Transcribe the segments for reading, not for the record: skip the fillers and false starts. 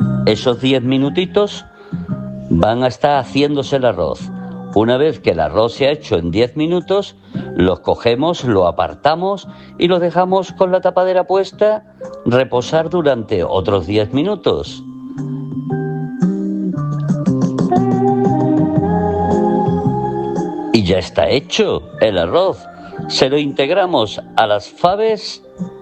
Esos 10 minutitos van a estar haciéndose el arroz. Una vez que el arroz se ha hecho en 10 minutos, los cogemos, lo apartamos y lo dejamos con la tapadera puesta reposar durante otros 10 minutos. Y ya está hecho el arroz. Se lo integramos a las faves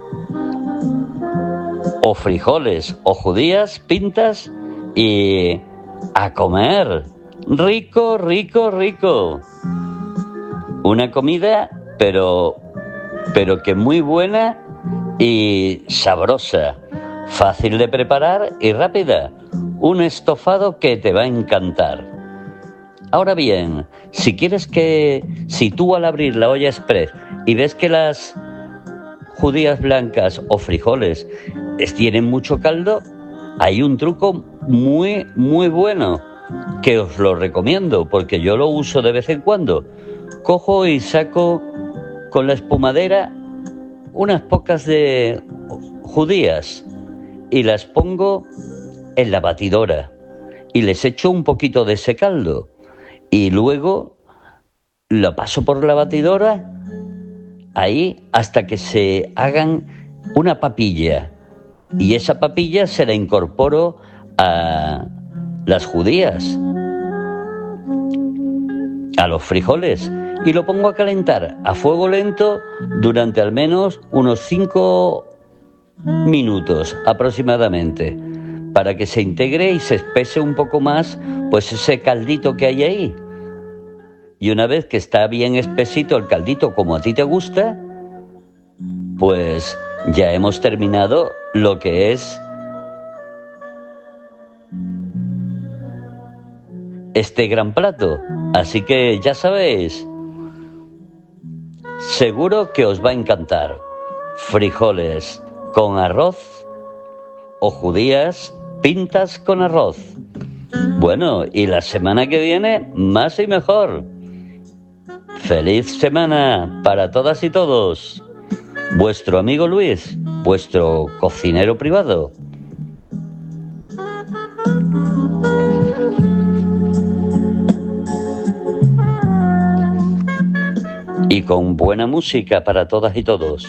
o frijoles o judías, pintas y a comer. Rico, rico, rico. Una comida, pero que muy buena y sabrosa. Fácil de preparar y rápida. Un estofado que te va a encantar. Ahora bien, si tú al abrir la olla express y ves que las judías blancas o frijoles tienen mucho caldo, hay un truco muy, muy bueno que os lo recomiendo porque yo lo uso de vez en cuando. Cojo y saco con la espumadera unas pocas de judías y las pongo en la batidora y les echo un poquito de ese caldo y luego lo paso por la batidora ahí hasta que se hagan una papilla y esa papilla se la incorporo a las judías, a los frijoles y lo pongo a calentar a fuego lento durante al menos unos 5 minutos aproximadamente para que se integre y se espese un poco más pues ese caldito que hay ahí. Y una vez que está bien espesito el caldito como a ti te gusta, pues ya hemos terminado lo que es este gran plato. Así que ya sabéis, seguro que os va a encantar. Frijoles con arroz o judías pintas con arroz. Bueno, y la semana que viene más y mejor. ¡Feliz semana para todas y todos! Vuestro amigo Luis, vuestro cocinero privado. Y con buena música para todas y todos.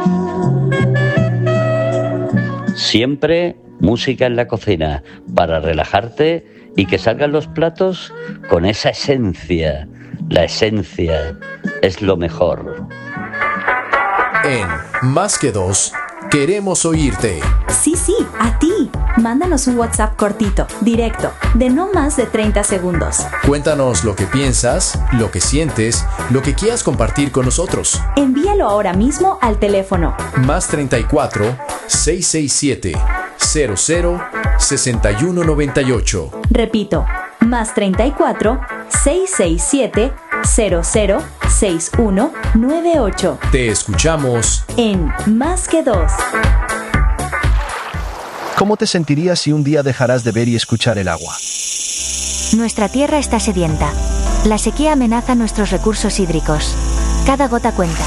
Siempre música en la cocina para relajarte y que salgan los platos con esa esencia. La esencia es lo mejor. En Más que Dos, queremos oírte. Sí, a ti. Mándanos un WhatsApp cortito, directo, de no más de 30 segundos. Cuéntanos lo que piensas, lo que sientes, lo que quieras compartir con nosotros. Envíalo ahora mismo al teléfono más 34 667 00 6198. Repito, más 34 667 00 6198. Te escuchamos en Más que Dos. ¿Cómo te sentirías si un día dejarás de ver y escuchar el agua? Nuestra tierra está sedienta. La sequía amenaza nuestros recursos hídricos. Cada gota cuenta.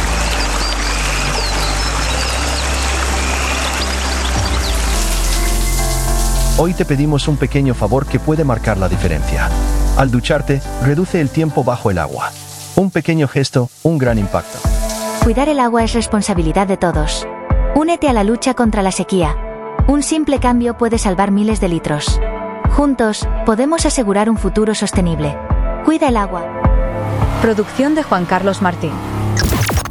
Hoy te pedimos un pequeño favor que puede marcar la diferencia. Al ducharte, reduce el tiempo bajo el agua. Un pequeño gesto, un gran impacto. Cuidar el agua es responsabilidad de todos. Únete a la lucha contra la sequía. Un simple cambio puede salvar miles de litros. Juntos, podemos asegurar un futuro sostenible. Cuida el agua. Producción de Juan Carlos Martín.